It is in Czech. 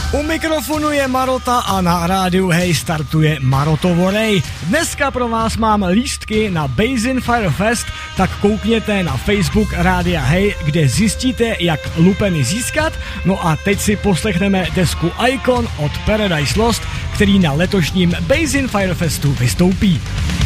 U mikrofonu je Marota a na rádiu Hej startuje Marotovorej. Dneska pro vás mám lístky na Basin Fire Fest, tak koukněte na Facebook Rádia Hej, kde zjistíte, jak lupeny získat. No a teď si poslechneme desku Icon od Paradise Lost, který na letošním Basin Fire Festu vystoupí.